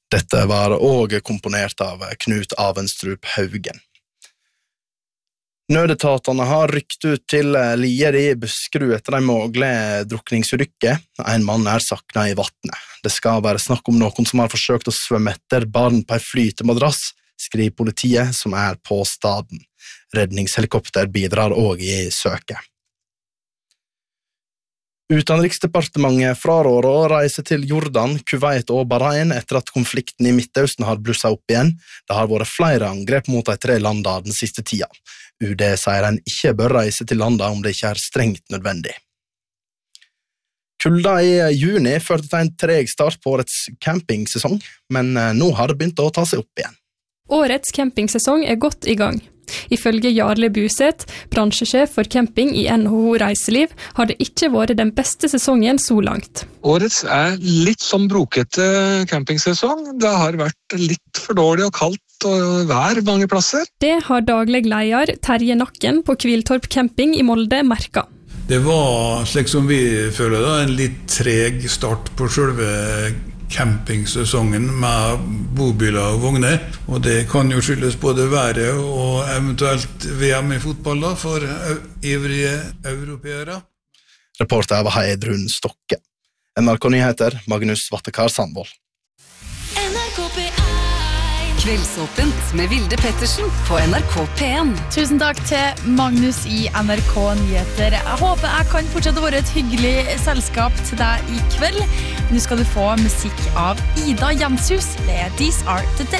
Dette var også komponert av Knut Avenstrup Haugen. Nødetatene har rykt ut til Lier i Buskerud etter en mulig drukningsulykke. En mann saknet i vattnet. Det skal være snakk om noen som har forsøkt å svømme etter barn på en flytemadrass, skriver politiet som på staden. Redningshelikopter bidrar også i søket. Utenriksdepartementet frarår å reise til Jordan, Kuwait og Bahrain etter at konflikten i Midtøsten har blusset opp igjen. Det har vært flere angrep mot de 3 landene den siste tida. UD sier en ikke bør reise til landet om det ikke strengt nødvendig. Kulda i juni førte til en treg start på årets campingsesong, men nå har det begynt å ta seg opp igjen. Årets campingsesong godt i gang. Ifølge Jarle Buset, bransjesjef for camping i NHO Reiseliv, har det ikke vært den beste sesongen så langt. Årets litt som brokete campingsesong. Det har vært litt for dårlig og kaldt og vær mange plasser. Det har daglig leder Terje Nakken på Kviltorp camping i Molde merket. Det var, slik som vi føler det, en litt treg start på selve campingsesongen med bobiler og vogner, og det kan jo skyldes både været og eventuelt VM i fotball da, for ivrige europeere. Reporter var Heidrun Stokke. NRK Nyheter, Magnus Vattekar Sandvold. Kveldsåpent med Vilde Pettersen på NRK P1. Tusen takk til Magnus i NRK Nyheter. Jeg håper jeg kan fortsette å være et hyggelig selskap til deg i kveld. Nå skal du få musikk av Ida Jenshus. Det These Are The Days.